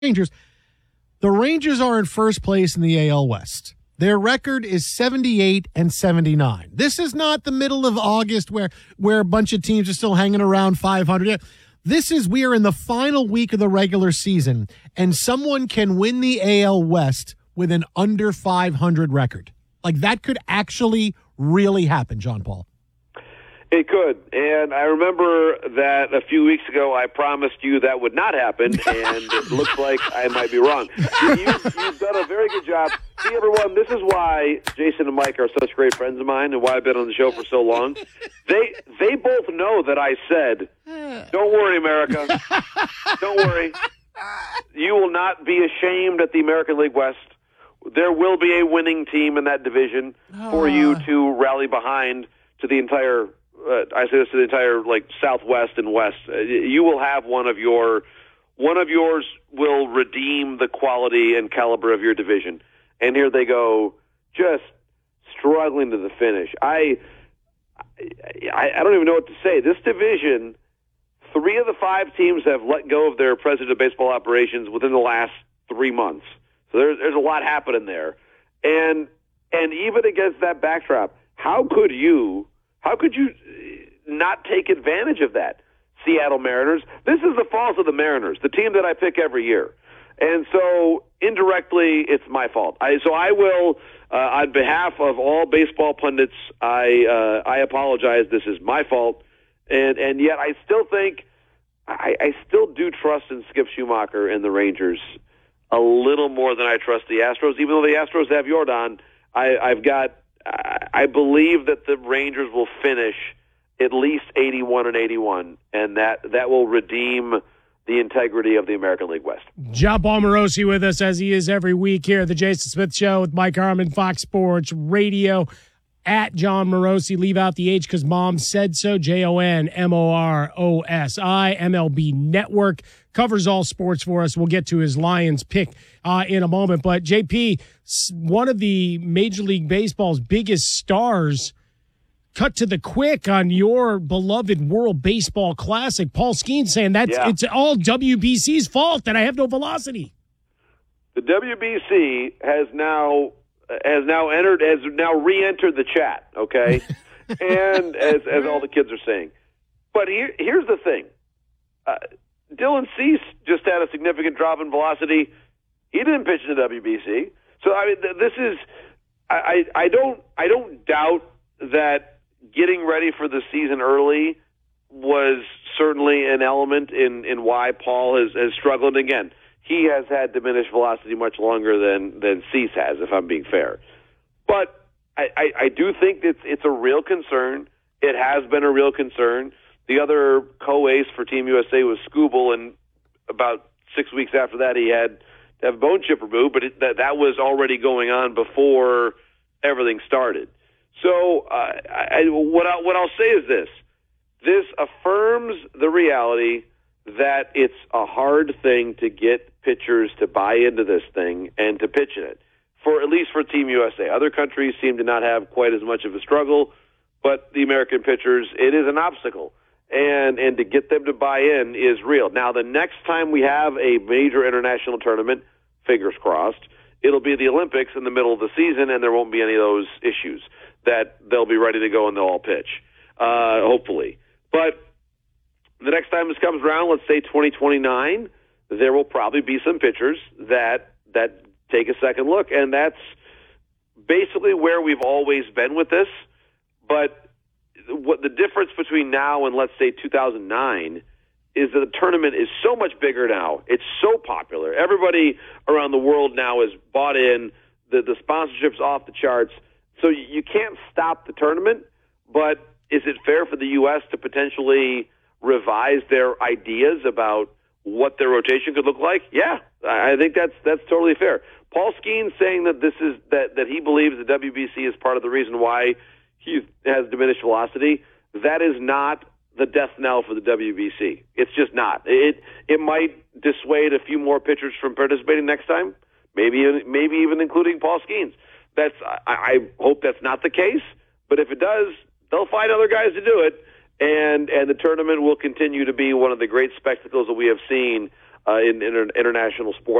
Rangers. The Rangers are in first place in the AL West. Their record is 78-79. This is not the middle of August where a bunch of teams are still hanging around 500. We are in the final week of the regular season, and someone can win the AL West with an under 500 record. Like, that could actually really happen, John Paul. It could, and I remember that a few weeks ago I promised you that would not happen, and it looks like I might be wrong. You've done a very good job. See, everyone, this is why Jason and Mike are such great friends of mine and why I've been on the show for so long. They both know that I said, don't worry, America. Don't worry. You will not be ashamed at the American League West. There will be a winning team in that division for you to rally behind to the entire I say this to the entire Southwest and West. You will have one of yours will redeem the quality and caliber of your division. And here they go, just struggling to the finish. I don't even know what to say. This division, 3 of the 5 teams have let go of their president of baseball operations within the last 3 months. So there's a lot happening there. And even against that backdrop, how could you not take advantage of that? Seattle Mariners. This is the fault of the Mariners, the team that I pick every year. And so indirectly, it's my fault. So I will, on behalf of all baseball pundits, I apologize. This is my fault. And yet I still think, I still do trust in Skip Schumacher and the Rangers a little more than I trust the Astros, even though the Astros have Yordan. I believe that the Rangers will finish at least 81-81, and that will redeem the integrity of the American League West. John Paul Morosi with us, as he is every week here at the Jason Smith Show with Mike Harmon, Fox Sports Radio. At John Morosi, leave out the H because Mom said so. JONMOROSI, MLB Network, covers all sports for us. We'll get to his Lions pick in a moment. But, JP, one of the Major League Baseball's biggest stars cut to the quick on your beloved World Baseball Classic. Paul Skeens saying it's all WBC's fault that I have no velocity. The WBC has now re-entered the chat, okay? And as all the kids are saying. But here's the thing. Dylan Cease just had a significant drop in velocity. He didn't pitch in the WBC. So I mean, this is I don't doubt that getting ready for the season early was certainly an element in why Paul has struggled. Again, he has had diminished velocity much longer than Cease has, if I'm being fair. But I do think it's a real concern. It has been a real concern. The other co-ace for Team USA was Skubal, and about 6 weeks after that he had to have a bone chip removed, but that was already going on before everything started. So what I'll say is this. This affirms the reality that it's a hard thing to get pitchers to buy into this thing and to pitch in it, at least for Team USA. Other countries seem to not have quite as much of a struggle, but the American pitchers, it is an obstacle. And to get them to buy in is real. Now, the next time we have a major international tournament, fingers crossed, it'll be the Olympics in the middle of the season, and there won't be any of those issues, that they'll be ready to go and they'll all pitch, hopefully. But the next time this comes around, let's say 2029, there will probably be some pitchers that take a second look, and that's basically where we've always been with this. But what the difference between now and, let's say, 2009 is that the tournament is so much bigger now. It's so popular. Everybody around the world now is bought in. The sponsorship's off the charts. So you can't stop the tournament, but is it fair for the U.S. to potentially revise their ideas about what their rotation could look like? Yeah, I think that's totally fair. Paul Skeens saying that that he believes the WBC is part of the reason why he has diminished velocity. That is not the death knell for the WBC. It's just not. It might dissuade a few more pitchers from participating next time, maybe even including Paul Skeens. I hope that's not the case, but if it does, they'll find other guys to do it, and the tournament will continue to be one of the great spectacles that we have seen in international sports.